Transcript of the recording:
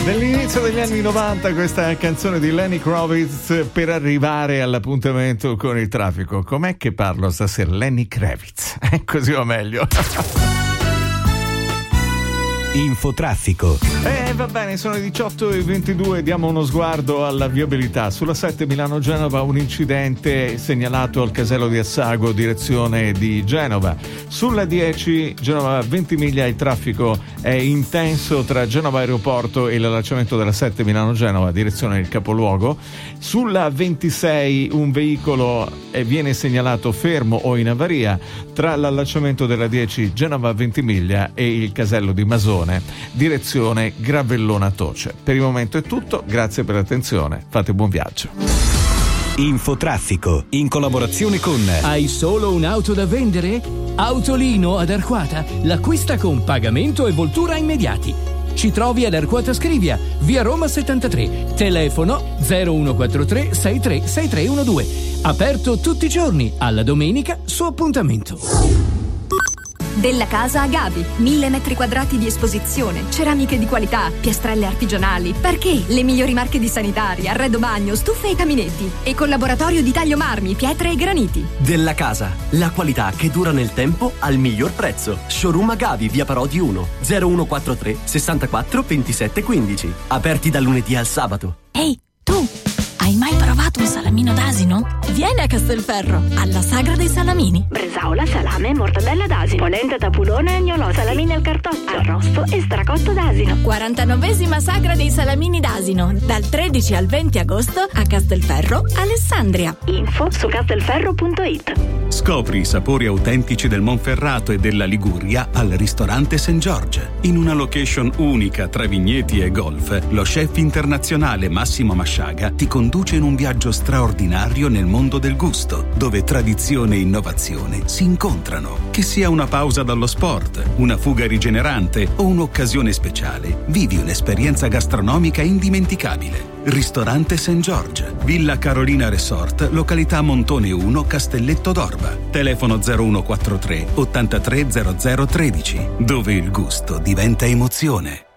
Dell'inizio degli anni 90 questa canzone di Lenny Kravitz per arrivare all'appuntamento con il traffico. Com'è che parlo stasera? Lenny Kravitz, così va meglio. Infotraffico. Va bene, sono le 18:22, diamo uno sguardo alla viabilità. Sulla 7 Milano-Genova un incidente segnalato al casello di Assago, direzione di Genova. Sulla 10 Genova-Ventimiglia il traffico è intenso tra Genova Aeroporto e l'allacciamento della 7 Milano-Genova, direzione del capoluogo. Sulla 26 un veicolo viene segnalato fermo o in avaria tra l'allacciamento della 10 Genova-Ventimiglia e il casello di Masone, direzione Gravellona Toce. Per il momento è tutto, grazie per l'attenzione, fate buon viaggio. Infotraffico, in collaborazione con Hai solo un'auto da vendere? Autolino ad Arquata, l'acquista con pagamento e voltura immediati. Ci trovi ad Arquata Scrivia, via Roma 73, telefono 0143 636312. Aperto tutti i giorni, alla domenica su appuntamento. Della Casa Agavi, 1000 metri quadrati di esposizione, ceramiche di qualità, piastrelle artigianali, parquet, le migliori marche di sanitari, arredo bagno, stufe e caminetti e con laboratorio di taglio marmi, pietre e graniti. Della Casa, la qualità che dura nel tempo al miglior prezzo. Showroom Agavi, via Parodi 1, 0143 64 27 15. Aperti dal lunedì al sabato. Ehi, tu! Hai mai provato un salamino d'asino? Vieni a Castelferro, alla Sagra dei Salamini. Bresaola, salame, mortadella d'asino, polenta, tapulone e agnolotti, salamini al cartoccio, arrosto e stracotto d'asino. 49esima Sagra dei Salamini d'asino, dal 13 al 20 agosto a Castelferro, Alessandria. Info su castelferro.it. Scopri i sapori autentici del Monferrato e della Liguria al ristorante St. George. In una location unica tra vigneti e golf, lo chef internazionale Massimo Masciaga ti conduce in un viaggio straordinario nel mondo del gusto, dove tradizione e innovazione si incontrano. Che sia una pausa dallo sport, una fuga rigenerante o un'occasione speciale, vivi un'esperienza gastronomica indimenticabile. Ristorante St. George, Villa Carolina Resort, località Montone 1, Castelletto d'Orba. Telefono 0143 83 0013, dove il gusto diventa emozione.